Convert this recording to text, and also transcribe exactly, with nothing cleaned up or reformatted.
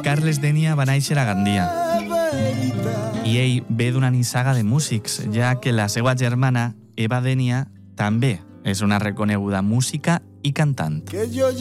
Carles Dénia va néixer a Gandia i ell ve d'una nissaga de músics, ja que la seva germana, Eva Dénia, també és una reconeguda música i cantant.